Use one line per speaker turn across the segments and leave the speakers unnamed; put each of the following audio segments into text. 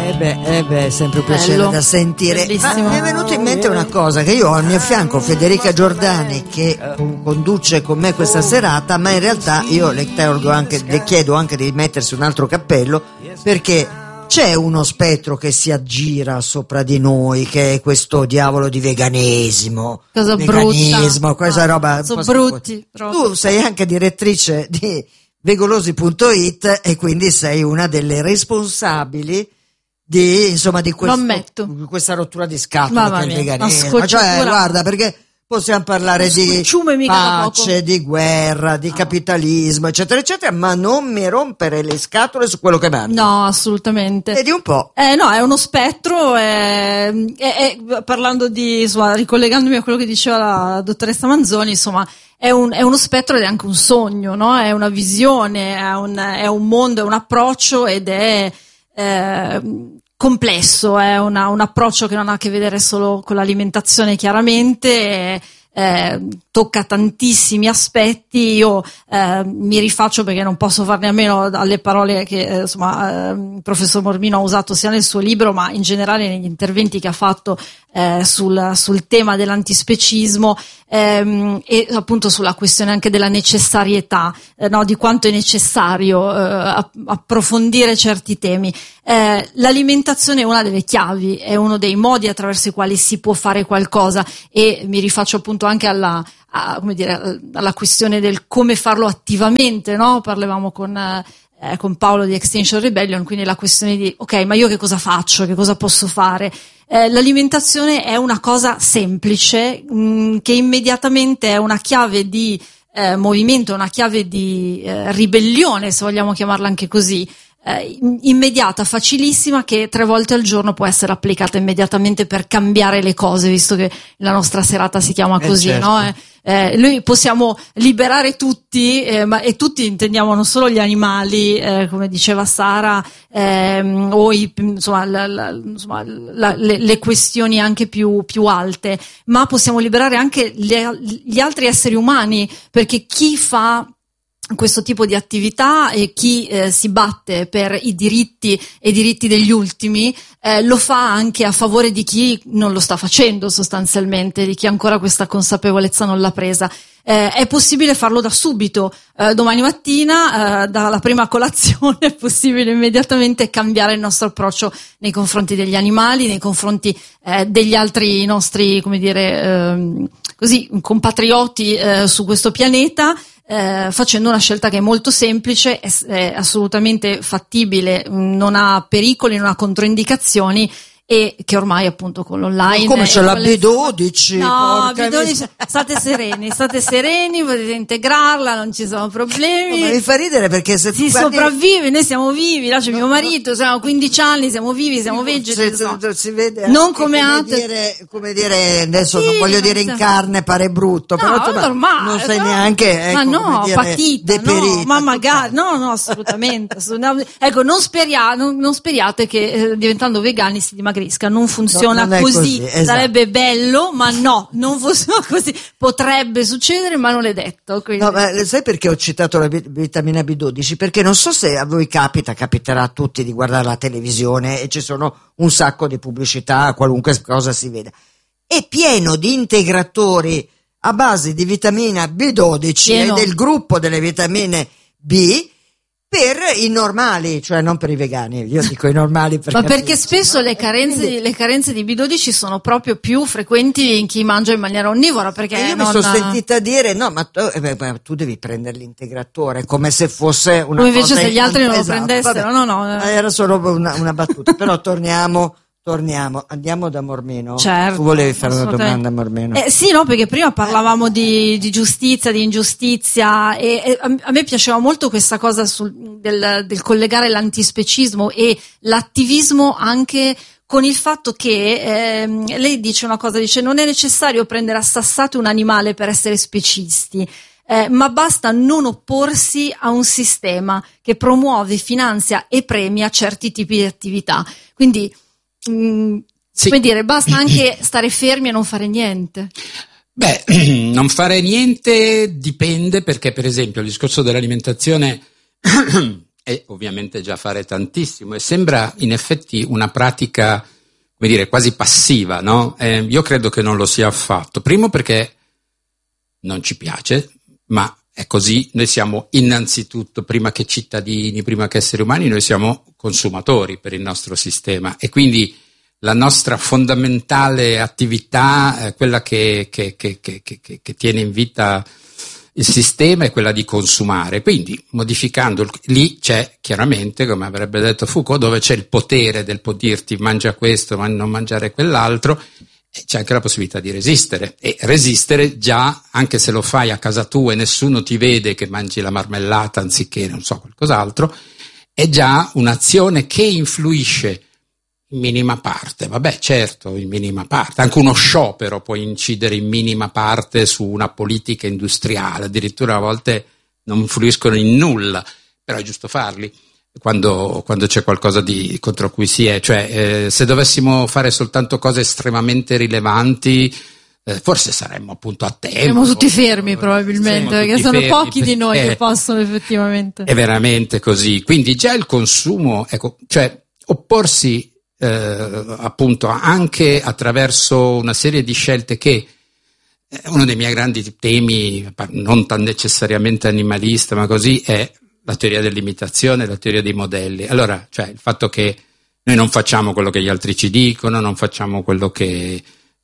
È sempre un piacere da sentire. Ma mi è venuto in mente una cosa, che io ho al mio fianco Federica Giordani che conduce con me questa serata, ma in realtà io le chiedo anche di mettersi un altro cappello, perché c'è uno spettro che si aggira sopra di noi, che è questo diavolo di veganismo.
Cosa
brutta. Questa roba.
Sono brutti.
Tu sei anche direttrice di vegolosi.it e quindi sei una delle responsabili di questa rottura di scatole che è il veganismo. Cioè, guarda, perché possiamo parlare di pace, di guerra, di capitalismo, eccetera, eccetera, ma non mi rompere le scatole su quello che mangio.
No, assolutamente.
Vedi un po'.
No, è uno spettro, parlando di, insomma, ricollegandomi a quello che diceva la dottoressa Manzoni, insomma, è uno spettro ed è anche un sogno, no? È una visione, è un mondo, è un approccio ed è complesso, è un approccio che non ha a che vedere solo con l'alimentazione, chiaramente, tocca tantissimi aspetti. Io mi rifaccio, perché non posso farne a meno, alle parole che il professor Mormino ha usato sia nel suo libro, ma in generale negli interventi che ha fatto sul tema dell'antispecismo, e appunto sulla questione anche della necessarietà, di quanto è necessario approfondire certi temi. L'alimentazione è una delle chiavi, è uno dei modi attraverso i quali si può fare qualcosa, e mi rifaccio appunto anche alla questione del come farlo attivamente, no? Parlavamo con Paolo di Extinction Rebellion, quindi la questione di ok, ma io che cosa faccio, che cosa posso fare? L'alimentazione è una cosa semplice, che immediatamente è una chiave di movimento, una chiave di ribellione, se vogliamo chiamarla anche così, immediata, facilissima, che 3 volte al giorno può essere applicata immediatamente per cambiare le cose, visto che la nostra serata si chiama così,
certo.
no? Noi possiamo liberare tutti, e tutti intendiamo non solo gli animali, come diceva Sara, o le questioni anche più alte, ma possiamo liberare anche gli altri esseri umani, perché chi fa questo tipo di attività e chi si batte per i diritti e i diritti degli ultimi lo fa anche a favore di chi non lo sta facendo, sostanzialmente, di chi ancora questa consapevolezza non l'ha presa. È possibile farlo da subito, domani mattina, dalla prima colazione è possibile immediatamente cambiare il nostro approccio nei confronti degli animali, nei confronti degli altri nostri, compatrioti su questo pianeta, facendo una scelta che è molto semplice, è assolutamente fattibile, non ha pericoli, non ha controindicazioni, e che ormai appunto con l'online,
come c'è la B12,
no, B12, state sereni, potete integrarla, non ci sono problemi.
Ma mi fa ridere, perché se
si sopravvive, noi siamo vivi, là c'è mio marito, siamo 15 anni, siamo vivi, siamo vegeti,
si vede,
non come altre,
come dire adesso, non voglio dire in carne, pare brutto,
no,
però
normale,
non sei neanche,
ma no, patita,
deperita,
no, ma magari no, assolutamente. Ecco, non speriate che diventando vegani si dimagrisca, non funziona
non
così.
Esatto.
Sarebbe bello, ma no, non funziona così. Potrebbe succedere, ma non è detto. Quindi.
No, ma sai perché ho citato la vitamina B12? Perché non so se a voi capiterà a tutti di guardare la televisione e ci sono un sacco di pubblicità, qualunque cosa si veda. È pieno di integratori a base di vitamina B12 e del gruppo delle vitamine B, per i normali, cioè non per i vegani, io dico i normali
ma perché spesso le carenze di B12 sono proprio più frequenti in chi mangia in maniera onnivora, perché
io mi sono sentita dire no, ma tu devi prendere l'integratore, come se fosse una
come invece
cosa
se gli altri non lo
esatto,
prendessero. No,
era solo una battuta. Però torniamo, andiamo da Mormino.
Certo,
tu volevi fare una domanda a Mormino?
Sì, no, perché prima parlavamo di giustizia, di ingiustizia, e a me piaceva molto questa cosa del collegare l'antispecismo e l'attivismo anche con il fatto che lei dice una cosa, dice non è necessario prendere a sassate un animale per essere specisti. Ma basta non opporsi a un sistema che promuove, finanzia e premia certi tipi di attività. Quindi
sì.
Come dire, basta anche stare fermi e non fare niente.
Beh, non fare niente dipende, perché per esempio il discorso dell'alimentazione è ovviamente già fare tantissimo e sembra in effetti una pratica, come dire, quasi passiva, no? Io credo che non lo sia affatto. Primo perché non ci piace, ma è così. Noi siamo innanzitutto, prima che cittadini, prima che esseri umani, noi siamo consumatori per il nostro sistema e quindi la nostra fondamentale attività, quella che tiene in vita il sistema, è quella di consumare. Quindi modificando, lì c'è chiaramente, come avrebbe detto Foucault, dove c'è il potere del dirti mangia questo ma non mangiare quell'altro, c'è anche la possibilità di resistere, e resistere già, anche se lo fai a casa tua e nessuno ti vede che mangi la marmellata anziché non so qualcos'altro, è già un'azione che influisce in minima parte. Vabbè, certo, in minima parte. Anche uno sciopero può incidere in minima parte su una politica industriale, addirittura a volte non influiscono in nulla, però è giusto farli quando c'è qualcosa contro cui si è. Cioè, se dovessimo fare soltanto cose estremamente rilevanti, forse saremmo appunto a tempo.
Siamo tutti fermi probabilmente, perché sono fermi, pochi di noi che possono effettivamente.
È veramente così. Quindi già il consumo, ecco, cioè opporsi appunto anche attraverso una serie di scelte che uno dei miei grandi temi, non tan necessariamente animalista, ma così, è la teoria dell'imitazione, la teoria dei modelli. Allora, cioè il fatto che noi non facciamo quello che gli altri ci dicono, non facciamo quello che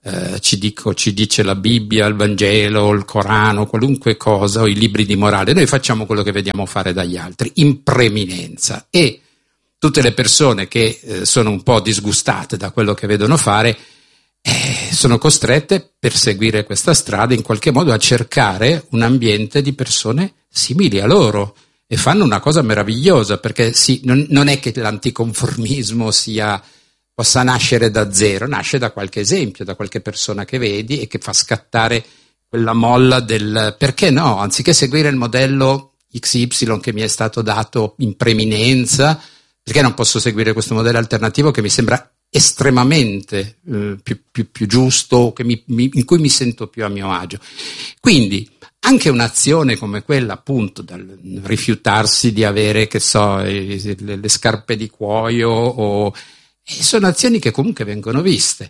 ci dice la Bibbia, il Vangelo, il Corano, qualunque cosa, o i libri di morale, noi facciamo quello che vediamo fare dagli altri, in preminenza. E tutte le persone che sono un po' disgustate da quello che vedono fare sono costrette, per seguire questa strada, in qualche modo a cercare un ambiente di persone simili a loro, e fanno una cosa meravigliosa, perché sì, non è che l'anticonformismo possa nascere da zero, nasce da qualche esempio, da qualche persona che vedi e che fa scattare quella molla del perché no, anziché seguire il modello XY che mi è stato dato in preminenza, perché non posso seguire questo modello alternativo che mi sembra estremamente più giusto, in cui mi sento più a mio agio. Quindi anche un'azione come quella, appunto, dal rifiutarsi di avere, che so, le scarpe di cuoio, sono azioni che comunque vengono viste.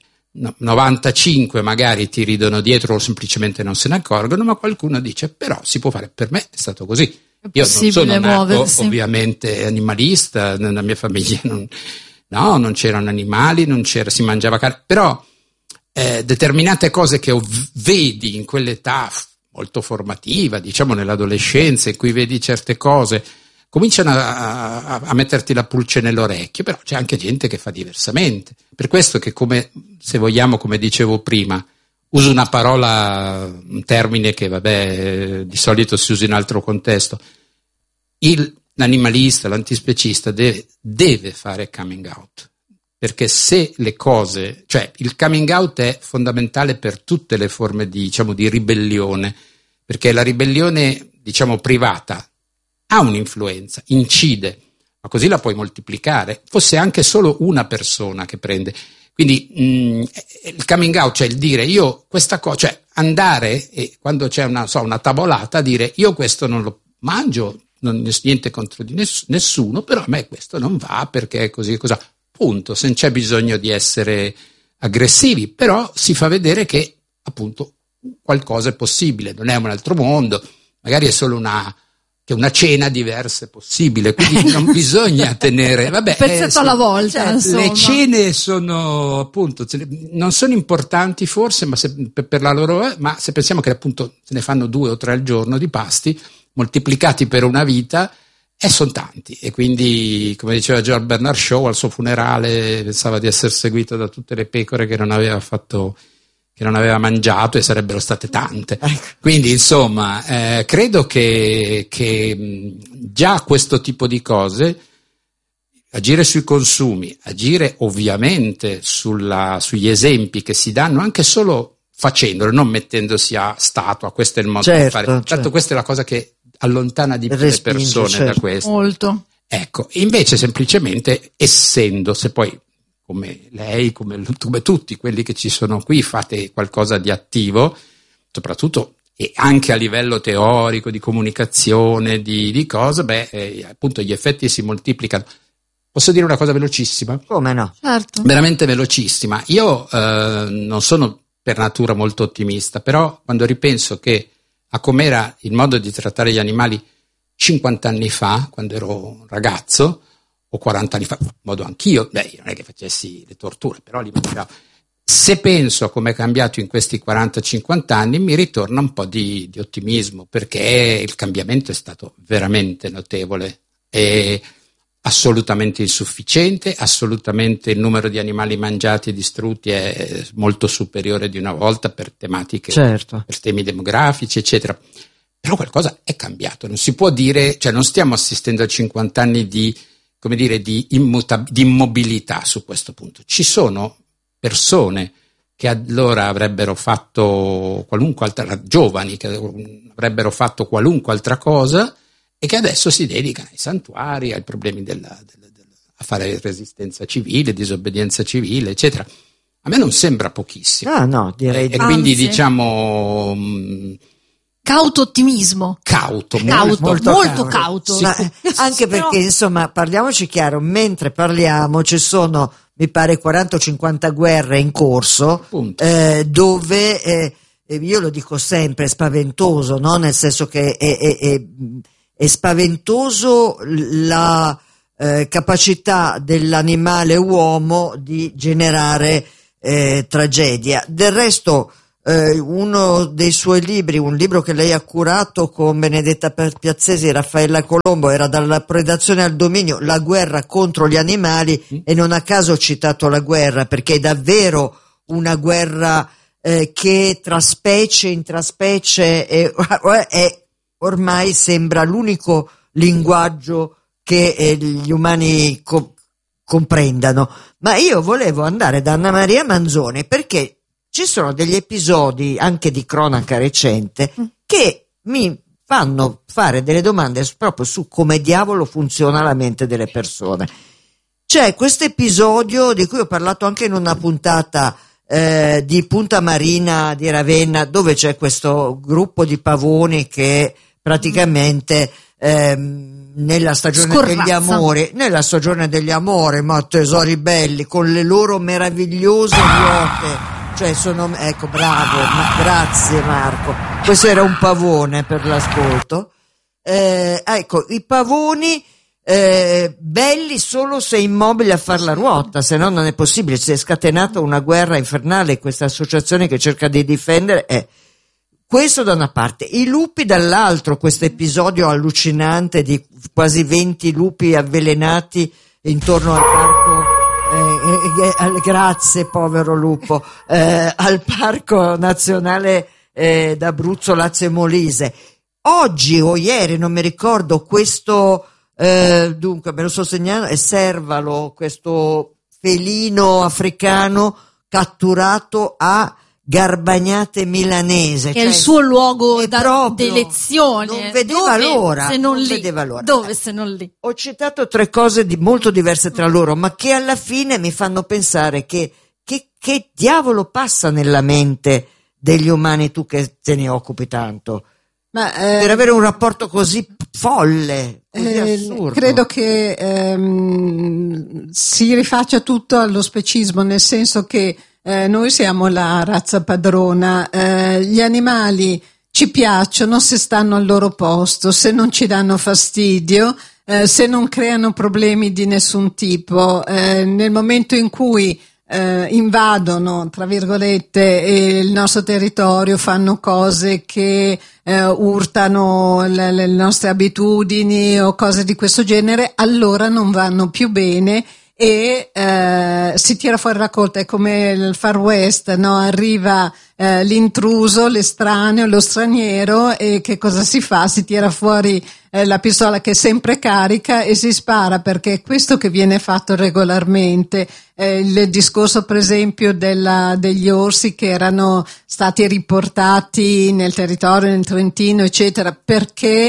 95 magari ti ridono dietro o semplicemente non se ne accorgono, ma qualcuno dice però si può fare. Per me è stato così. Io non sono nato ovviamente animalista, nella mia famiglia non c'erano animali, si mangiava carne, però determinate cose che vedi in quell'età molto formativa, diciamo nell'adolescenza, in cui vedi certe cose, cominciano a metterti la pulce nell'orecchio, però c'è anche gente che fa diversamente. Per questo che, come, se vogliamo, come dicevo prima, uso una parola, un termine che vabbè di solito si usa in altro contesto. L'animalista, l'antispecista deve fare coming out, perché se le cose, cioè il coming out è fondamentale per tutte le forme di ribellione, perché la ribellione, privata, ha un'influenza, incide, ma così la puoi moltiplicare, fosse anche solo una persona che prende. Quindi il coming out, cioè il dire io questa cosa, cioè andare e quando c'è una tavolata dire io questo non lo mangio, non è niente contro di nessuno, però a me questo non va perché è così e così. Punto, se non c'è bisogno di essere aggressivi, però si fa vedere che appunto qualcosa è possibile, non è un altro mondo, magari è solo una cena diversa è possibile, quindi non bisogna tenere
un pezzetto alla volta,
le cene sono appunto non sono importanti forse, ma per la loro, ma se pensiamo che appunto se ne fanno 2 o 3 al giorno di pasti moltiplicati per una vita, sono tanti. E quindi, come diceva George Bernard Shaw al suo funerale, pensava di essere seguito da tutte le pecore che non aveva mangiato, e sarebbero state tante. Quindi insomma credo che già questo tipo di cose, agire sui consumi, agire ovviamente sugli esempi che si danno, anche solo facendolo, non mettendosi a statua, questo è il modo di fare. Tanto questa è la cosa che allontana di più le persone da questo.
Molto.
Ecco, invece semplicemente essendo, se poi come lei, come tutti quelli che ci sono qui, fate qualcosa di attivo, soprattutto e anche a livello teorico, di comunicazione, di cose, appunto gli effetti si moltiplicano. Posso dire una cosa velocissima?
Come no?
Certo.
Veramente velocissima. Io non sono per natura molto ottimista, però quando ripenso che a com'era il modo di trattare gli animali 50 anni fa, quando ero un ragazzo, o 40 anni fa, modo anch'io, non è che facessi le torture, però li mangiavo. Se penso a come è cambiato in questi 40-50 anni, mi ritorna un po' di ottimismo, perché il cambiamento è stato veramente notevole e assolutamente insufficiente, assolutamente il numero di animali mangiati e distrutti è molto superiore di una volta per tematiche,
certo,
per temi demografici, eccetera. Però qualcosa è cambiato, non si può dire, cioè non stiamo assistendo a 50 anni di immobilità su questo punto. Ci sono persone che allora avrebbero fatto qualunque altra, giovani che avrebbero fatto qualunque altra cosa e che adesso si dedicano ai santuari, ai problemi a fare resistenza civile, disobbedienza civile, eccetera. A me non sembra pochissimo.
Ah no, direi
e quindi diciamo
cauto ottimismo. Molto cauto.
Sì. Anche perché insomma, parliamoci chiaro, mentre parliamo ci sono, mi pare, 40 o 50 guerre in corso, dove io lo dico sempre, è spaventoso, no? Nel senso che è spaventoso la capacità dell'animale uomo di generare tragedia. Del resto uno dei suoi libri, un libro che lei ha curato con Benedetta Piazzesi e Raffaella Colombo, era Dalla predazione al dominio, la guerra contro gli animali, e non a caso ho citato la guerra, perché è davvero una guerra che tra specie in tra specie è ormai sembra l'unico linguaggio che gli umani comprendano. Ma io volevo andare da Anna Maria Manzoni, perché ci sono degli episodi anche di cronaca recente che mi fanno fare delle domande proprio su come diavolo funziona la mente delle persone. C'è questo episodio di cui ho parlato anche in una puntata di Punta Marina di Ravenna, dove c'è questo gruppo di pavoni che praticamente nella stagione degli amori, ma tesori belli, con le loro meravigliose ruote, cioè ecco, bravo, grazie Marco, questo era un pavone per l'ascolto, ecco, i pavoni belli solo se immobili a far la ruota, se no non è possibile. Si è scatenata una guerra infernale, questa associazione che cerca di difendere questo da una parte, i lupi dall'altro, questo episodio allucinante di quasi 20 lupi avvelenati intorno al parco, grazie povero lupo, al parco nazionale d'Abruzzo, Lazio e Molise. Oggi o ieri, non mi ricordo, questo dunque me lo sto segnando, è Servalo, questo felino africano catturato a Garbagnate Milanese,
che è il suo luogo d'elezione.
Non vedeva l'ora.
Dove se non lì?
Ho citato 3 cose molto diverse tra loro, ma che alla fine mi fanno pensare che diavolo passa nella mente degli umani, tu che te ne occupi tanto, per avere un rapporto così folle, così assurdo.
Credo che si rifaccia tutto allo specismo, nel senso che noi siamo la razza padrona, gli animali ci piacciono se stanno al loro posto, se non ci danno fastidio, se non creano problemi di nessun tipo. Nel momento in cui invadono, tra virgolette, il nostro territorio, fanno cose che urtano le nostre abitudini o cose di questo genere, allora non vanno più bene e si tira fuori la colpa. È come il Far West, no? Arriva l'intruso, l'estraneo, lo straniero, e che cosa si fa? Si tira fuori la pistola, che è sempre carica, e si spara, perché è questo che viene fatto regolarmente. Il discorso per esempio degli orsi che erano stati riportati nel territorio, nel Trentino eccetera, perché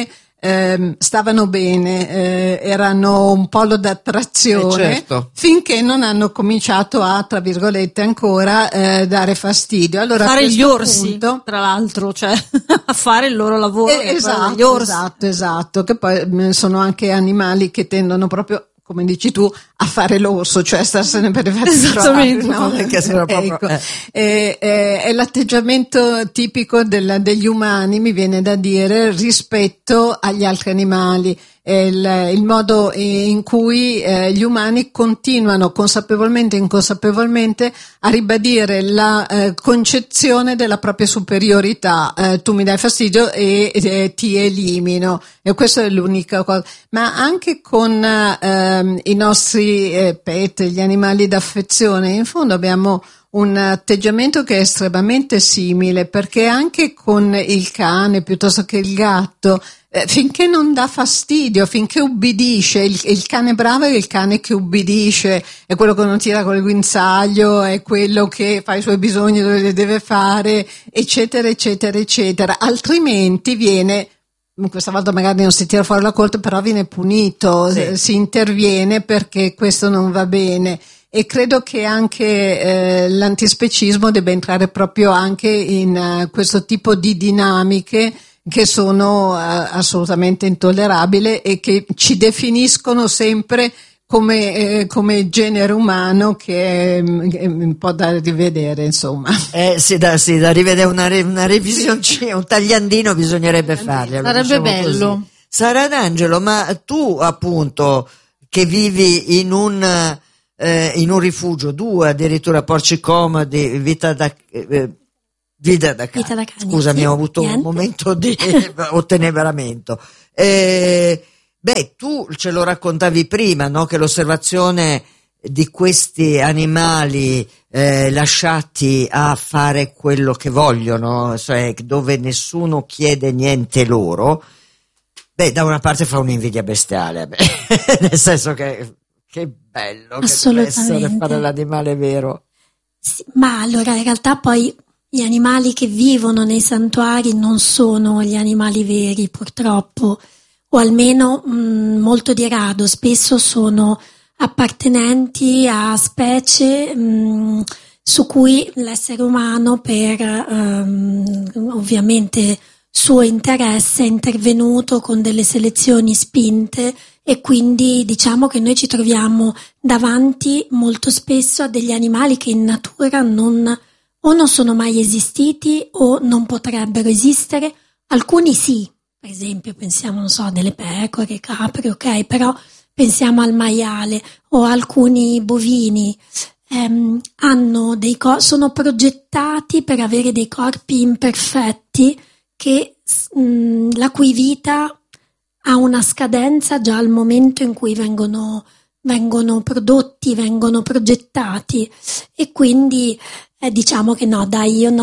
stavano bene, erano un polo d'attrazione,
certo.
Finché non hanno cominciato a, tra virgolette ancora, dare fastidio. Allora,
fare gli orsi,
punto,
tra l'altro, cioè a fare il loro lavoro.
Esatto, che poi sono anche animali che tendono proprio, come dici tu, a fare l'orso, cioè starsene per i fatti
esattamente,
no?
Perché sono proprio,
ecco. È l'atteggiamento tipico degli umani, mi viene da dire, rispetto agli altri animali. Il modo in cui gli umani continuano consapevolmente e inconsapevolmente a ribadire la concezione della propria superiorità. Tu mi dai fastidio e ti elimino, e questa è l'unica cosa. Ma anche con i nostri pet, gli animali d'affezione, in fondo abbiamo un atteggiamento che è estremamente simile, perché anche con il cane piuttosto che il gatto, finché non dà fastidio, finché ubbidisce, il cane bravo è il cane che ubbidisce, è quello che non tira col guinzaglio, è quello che fa i suoi bisogni dove li deve fare, eccetera, eccetera, eccetera. Altrimenti viene, questa volta magari non si tira fuori la corte, però viene punito,
sì.
Si interviene perché questo non va bene. E credo che anche l'antispecismo debba entrare proprio anche in questo tipo di dinamiche che sono assolutamente intollerabili e che ci definiscono sempre come genere umano, che è un po' da rivedere, insomma.
Sì, da rivedere, una revisione, un tagliandino bisognerebbe farli.
Sarebbe
diciamo
bello.
Così. Sara D'Angelo, ma tu appunto che vivi in un rifugio, 2 addirittura, Porci Comodi, vita da cane. Scusami,
sì,
ho avuto
niente.
un momento di otteneveramento. Tu ce lo raccontavi prima, no? Che l'osservazione di questi animali lasciati a fare quello che vogliono, cioè dove nessuno chiede niente loro, da una parte fa un'invidia bestiale, nel senso che bello che deve essere fare l'animale vero.
Sì, ma allora in realtà poi gli animali che vivono nei santuari non sono gli animali veri, purtroppo, o almeno molto di rado, spesso sono appartenenti a specie su cui l'essere umano, per ovviamente suo interesse, è intervenuto con delle selezioni spinte, e quindi diciamo che noi ci troviamo davanti molto spesso a degli animali che in natura non sono mai esistiti o non potrebbero esistere. Alcuni sì, per esempio pensiamo, non so, delle pecore, capre, ok, però pensiamo al maiale o alcuni bovini. Sono progettati per avere dei corpi imperfetti, la cui vita ha una scadenza già al momento in cui vengono prodotti, vengono progettati, e quindi diciamo che no, dai, io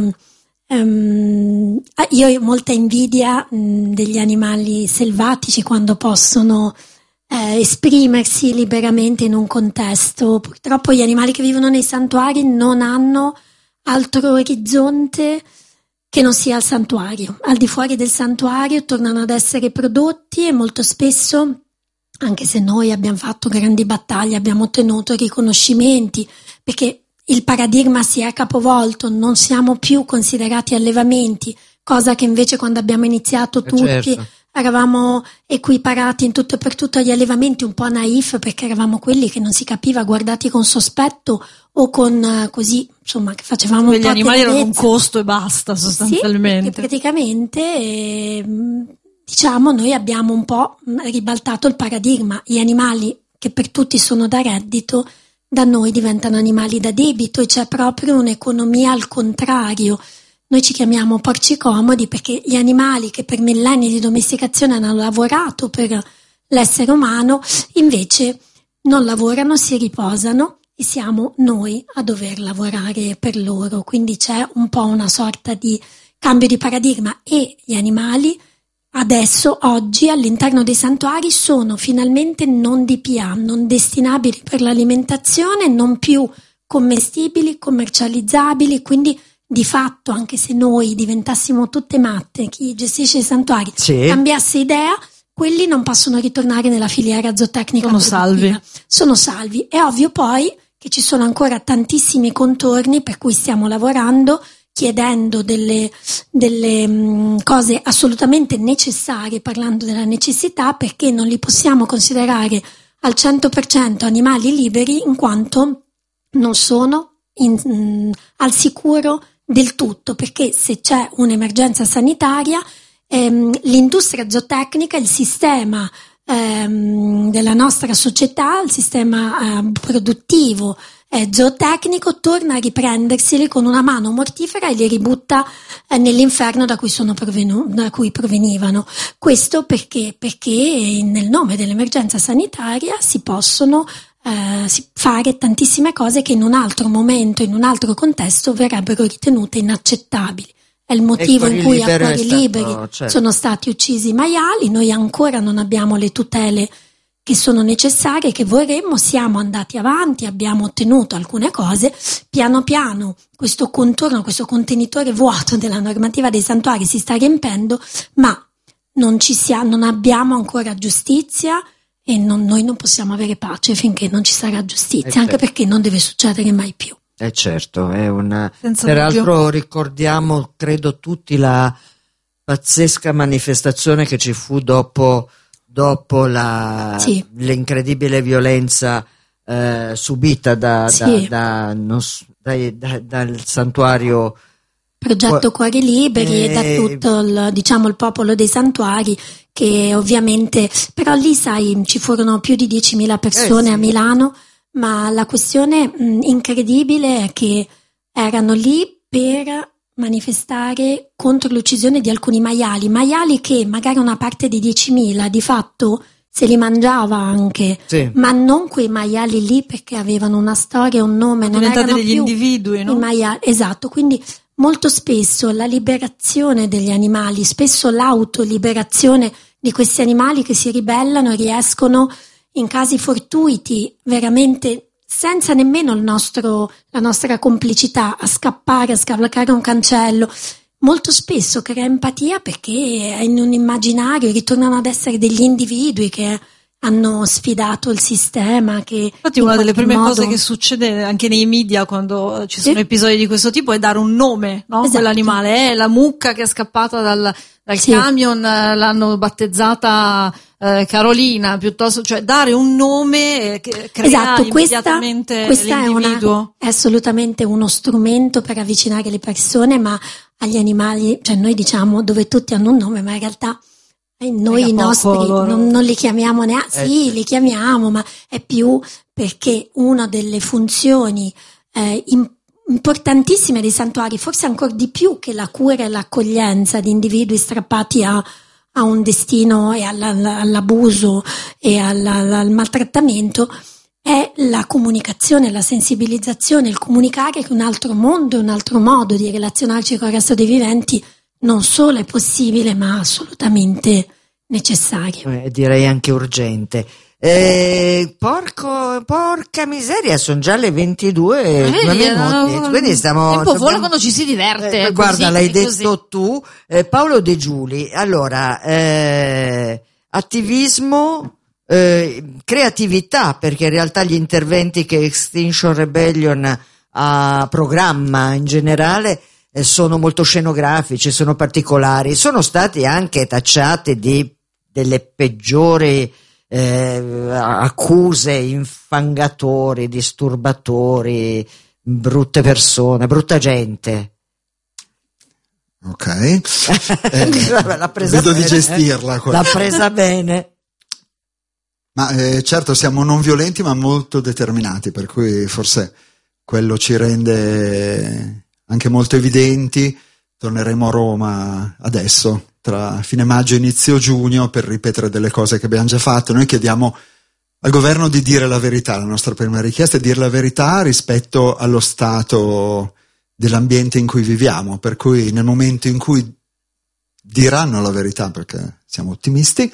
ho molta invidia degli animali selvatici quando possono esprimersi liberamente in un contesto. Purtroppo gli animali che vivono nei santuari non hanno altro orizzonte che non sia il santuario. Al di fuori del santuario tornano ad essere prodotti, e molto spesso, anche se noi abbiamo fatto grandi battaglie, abbiamo ottenuto riconoscimenti, perché il paradigma si è capovolto, non siamo più considerati allevamenti, cosa che invece quando abbiamo iniziato tutti
certo.
Eravamo equiparati in tutto e per tutto agli allevamenti, un po' naif, perché eravamo quelli che non si capiva, guardati con sospetto o con così, insomma, che facevamo un po'
gli animali erano un
tenerezza.
costo e basta, sostanzialmente.
Sì, che praticamente diciamo noi abbiamo un po' ribaltato il paradigma. Gli animali che per tutti sono da reddito, da noi diventano animali da debito, e c'è proprio un'economia al contrario. Noi ci chiamiamo porci comodi perché gli animali che per millenni di domesticazione hanno lavorato per l'essere umano invece non lavorano, si riposano, e siamo noi a dover lavorare per loro. Quindi c'è un po' una sorta di cambio di paradigma, e gli animali adesso, oggi, all'interno dei santuari sono finalmente non DPA, non destinabili per l'alimentazione, non più commestibili, commercializzabili, quindi di fatto, anche se noi diventassimo tutte matte, chi gestisce i santuari cambiasse idea, quelli non possono ritornare nella filiera zootecnica. Sono salvi. È ovvio poi che ci sono ancora tantissimi contorni per cui stiamo lavorando, chiedendo delle cose assolutamente necessarie, parlando della necessità, perché non li possiamo considerare al 100% animali liberi, in quanto non sono al sicuro del tutto, perché se c'è un'emergenza sanitaria, l'industria zootecnica, il sistema della nostra società, il sistema produttivo zootecnico torna a riprenderseli con una mano mortifera e li ributta nell'inferno da cui provenivano. Questo perché nel nome dell'emergenza sanitaria si possono fare tantissime cose che in un altro momento, in un altro contesto verrebbero ritenute inaccettabili. È il motivo in cui a Cuori Liberi sono stati uccisi i maiali. Noi ancora non abbiamo le tutele che sono necessarie, che vorremmo. Siamo andati avanti, abbiamo ottenuto alcune cose. Piano piano questo contorno, questo contenitore vuoto della normativa dei santuari si sta riempendo, ma non abbiamo ancora giustizia e noi non possiamo avere pace finché non ci sarà giustizia, anche perché non deve succedere mai più.
Certo, è peraltro ricordiamo, credo tutti, la pazzesca manifestazione che ci fu dopo l'incredibile violenza subita dal santuario
Progetto Cuori Liberi e da tutto il popolo dei santuari, che ovviamente, però lì sai, ci furono più di 10.000 persone a Milano. Ma la questione incredibile è che erano lì per manifestare contro l'uccisione di alcuni maiali che magari una parte dei 10.000 di fatto se li mangiava anche, ma non quei maiali lì, perché avevano una storia, un nome, non erano
degli
più
individui, no?
I maiali, esatto. Quindi molto spesso la liberazione degli animali, spesso l'autoliberazione di questi animali che si ribellano e riescono in casi fortuiti, veramente senza nemmeno la nostra complicità, a scappare, a scavalcare un cancello, molto spesso crea empatia, perché in un immaginario ritornano ad essere degli individui che hanno sfidato il sistema.
Infatti una delle prime cose che succede anche nei media quando ci sono episodi di questo tipo è dare un nome, no?
Esatto.
Quell'animale è la mucca che è scappata dal camion, l'hanno battezzata Carolina, piuttosto, cioè dare un nome che crea immediatamente l'individuo.
È assolutamente uno strumento per avvicinare le persone, ma agli animali, cioè noi diciamo dove tutti hanno un nome, ma in realtà noi i nostri non li chiamiamo neanche, li chiamiamo, ma è più perché una delle funzioni importantissime dei santuari, forse ancora di più che la cura e l'accoglienza di individui strappati a un destino e all'abuso e al maltrattamento, è la comunicazione, la sensibilizzazione, il comunicare che un altro mondo, un altro modo di relazionarci con il resto dei viventi non solo è possibile, ma assolutamente necessario.
Direi anche urgente. Porca miseria, sono già le 22 minuti, quindi stiamo.
Tempo vola quando ci si diverte.
Guarda,
così,
l'hai
così.
detto tu, Paolo De Giuli. Allora, attivismo, creatività, perché in realtà gli interventi che Extinction Rebellion ha programma in generale sono molto scenografici, sono particolari, sono stati anche tacciati delle peggiori accuse, infangatori, disturbatori, brutte persone, brutta gente.
Ok,
L'ha presa
vedo
bene,
di gestirla.
L'ha presa bene.
Ma certo, siamo non violenti ma molto determinati, per cui forse quello ci rende anche molto evidenti. Torneremo a Roma adesso, tra fine maggio e inizio giugno, per ripetere delle cose che abbiamo già fatto. Noi chiediamo al governo di dire la verità. La nostra prima richiesta è dire la verità rispetto allo stato dell'ambiente in cui viviamo, per cui nel momento in cui diranno la verità, perché siamo ottimisti,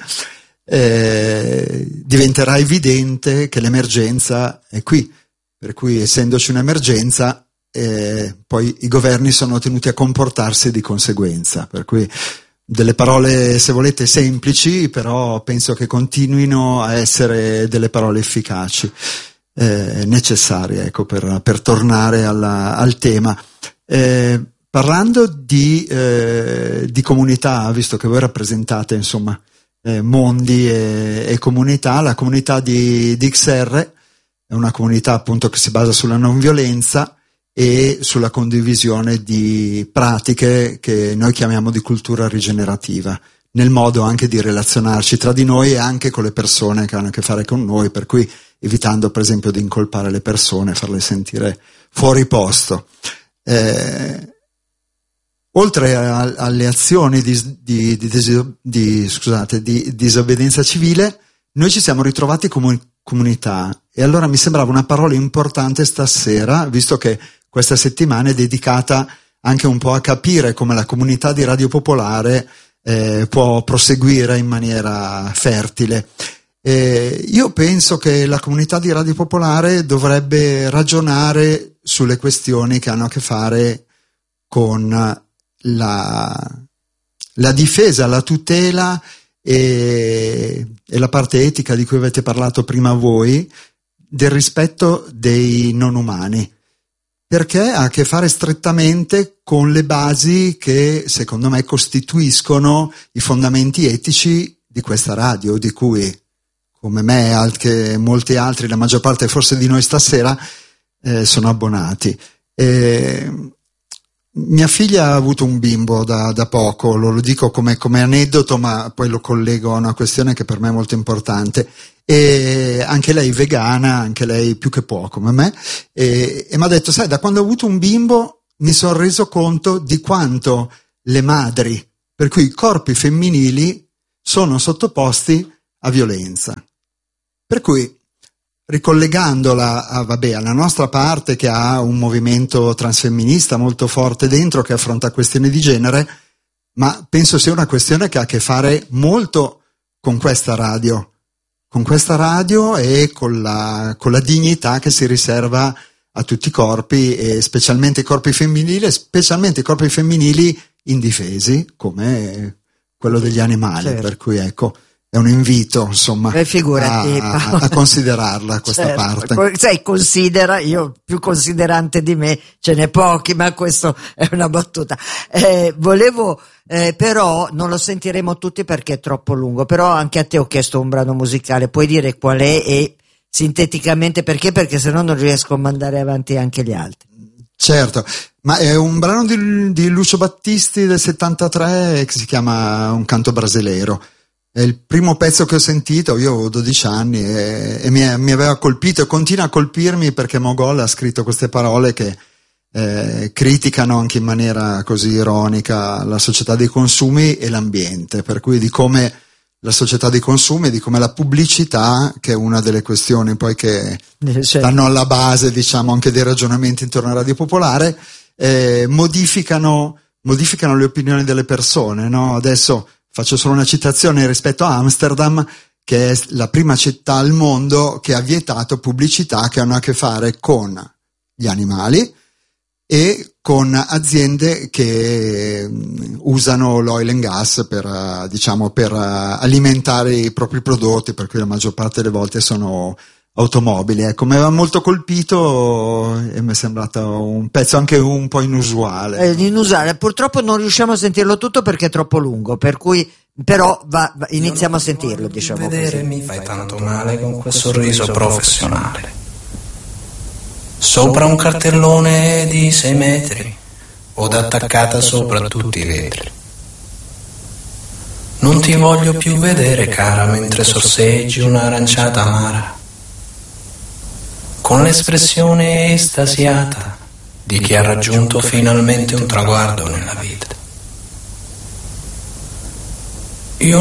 diventerà evidente che l'emergenza è qui, per cui essendoci un'emergenza poi i governi sono tenuti a comportarsi di conseguenza, per cui delle parole, se volete, semplici, però penso che continuino a essere delle parole efficaci, necessarie, ecco, per tornare al tema. Parlando di comunità, visto che voi rappresentate, insomma, mondi e comunità, la comunità di XR è una comunità appunto che si basa sulla non violenza e sulla condivisione di pratiche che noi chiamiamo di cultura rigenerativa, nel modo anche di relazionarci tra di noi e anche con le persone che hanno a che fare con noi, per cui evitando per esempio di incolpare le persone, farle sentire fuori posto. Oltre alle azioni di disobbedienza civile, noi ci siamo ritrovati come comunità, e allora mi sembrava una parola importante stasera, visto che questa settimana è dedicata anche un po' a capire come la comunità di Radio Popolare può proseguire in maniera fertile. Io penso che la comunità di Radio Popolare dovrebbe ragionare sulle questioni che hanno a che fare con la difesa, la tutela e la parte etica di cui avete parlato prima voi, del rispetto dei non umani, perché ha a che fare strettamente con le basi che secondo me costituiscono i fondamenti etici di questa radio, di cui come me e anche molti altri, la maggior parte forse di noi stasera, sono abbonati. Mia figlia ha avuto un bimbo da poco, lo dico come aneddoto, ma poi lo collego a una questione che per me è molto importante. E anche lei vegana, anche lei più che può come me, e mi ha detto: sai, da quando ho avuto un bimbo mi sono reso conto di quanto le madri, per cui i corpi femminili, sono sottoposti a violenza. Per cui, ricollegandola alla nostra parte, che ha un movimento transfemminista molto forte dentro, che affronta questioni di genere, ma penso sia una questione che ha a che fare molto con questa radio e con la dignità che si riserva a tutti i corpi, e specialmente i corpi femminili, indifesi, come quello degli animali. Certo. Per cui ecco, è un invito, insomma, a considerarla questa parte.
Sai, considera, io più considerante di me ce n'è pochi, ma questo è una battuta. Volevo però non lo sentiremo tutti perché è troppo lungo, però anche a te ho chiesto un brano musicale, puoi dire qual è e sinteticamente perché sennò non riesco a mandare avanti anche gli altri.
Certo, ma è un brano di Lucio Battisti del 73 che si chiama Un canto brasileiro. È il primo pezzo che ho sentito, io avevo 12 anni e mi aveva colpito e continua a colpirmi, perché Mogol ha scritto queste parole che criticano anche in maniera così ironica la società dei consumi e l'ambiente, per cui di come la società dei consumi e di come la pubblicità, che è una delle questioni poi che stanno alla base, diciamo, anche dei ragionamenti intorno a Radio Popolare, modificano le opinioni delle persone, no? Adesso faccio solo una citazione rispetto a Amsterdam, che è la prima città al mondo che ha vietato pubblicità che hanno a che fare con gli animali e con aziende che usano l'oil and gas per alimentare i propri prodotti, per cui la maggior parte delle volte sono automobili. Ecco, mi aveva molto colpito e mi è sembrato un pezzo anche un po' inusuale.
Purtroppo non riusciamo a sentirlo tutto perché è troppo lungo, per cui però iniziamo a sentirlo, diciamo
vedere,
così.
Mi fai tanto male con quel sorriso professionale. Sopra un cartellone di 6 metri, od attaccata sopra tutti i vetri. Non ti voglio più vedere, cara, mentre sorseggi un'aranciata amara, con l'espressione estasiata di chi ha raggiunto finalmente un traguardo nella vita.